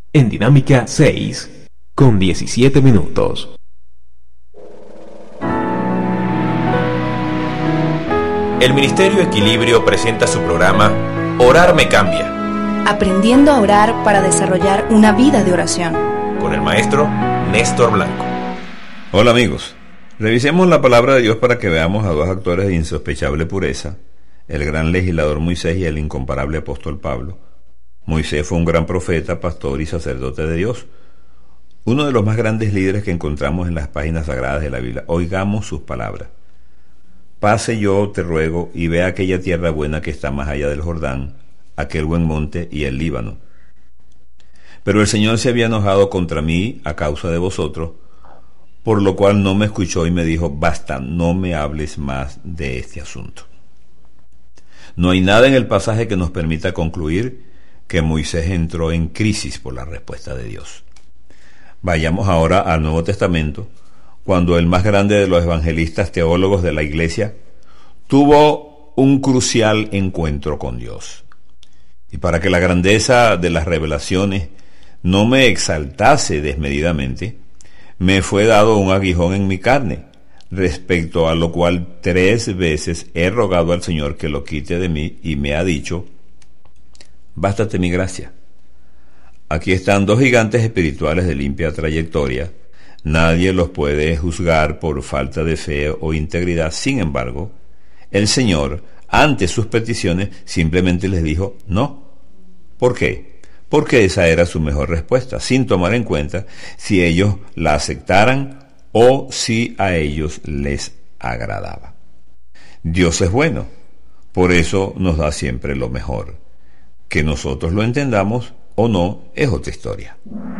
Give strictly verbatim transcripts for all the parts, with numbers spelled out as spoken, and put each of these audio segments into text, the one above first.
en Dinámica seis, con diecisiete minutos. El Ministerio Equilibrio presenta su programa Orar me cambia, aprendiendo a orar para desarrollar una vida de oración, con el maestro Néstor Blanco. Hola amigos, revisemos la palabra de Dios para que veamos a dos actores de insospechable pureza, el gran legislador Moisés y el incomparable apóstol Pablo. Moisés fue un gran profeta, pastor y sacerdote de Dios, uno de los más grandes líderes que encontramos en las páginas sagradas de la Biblia. Oigamos sus palabras. Pase yo, te ruego, y ve aquella tierra buena que está más allá del Jordán, aquel buen monte y el Líbano. Pero el Señor se había enojado contra mí a causa de vosotros, por lo cual no me escuchó y me dijo: basta, no me hables más de este asunto. No hay nada en el pasaje que nos permita concluir que Moisés entró en crisis por la respuesta de Dios. Vayamos ahora al Nuevo Testamento, cuando el más grande de los evangelistas teólogos de la Iglesia tuvo un crucial encuentro con Dios. Y para que la grandeza de las revelaciones no me exaltase desmedidamente, me fue dado un aguijón en mi carne, respecto a lo cual tres veces he rogado al Señor que lo quite de mí, y me ha dicho: bástate mi gracia. Aquí están dos gigantes espirituales de limpia trayectoria. Nadie los puede juzgar por falta de fe o integridad. Sin embargo, el Señor, ante sus peticiones, simplemente les dijo no. ¿Por qué? Porque esa era su mejor respuesta, sin tomar en cuenta si ellos la aceptaran o si a ellos les agradaba. Dios es bueno, por eso nos da siempre lo mejor. Que nosotros lo entendamos o no es otra historia.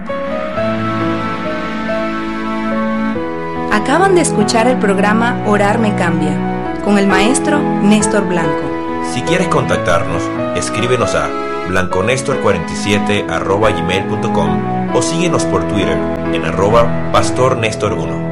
Acaban de escuchar el programa Orar me cambia, con el maestro Néstor Blanco. Si quieres contactarnos, escríbenos a blanconestor cuarenta y siete arroba gmail punto com o síguenos por Twitter en arroba pastor Néstor uno.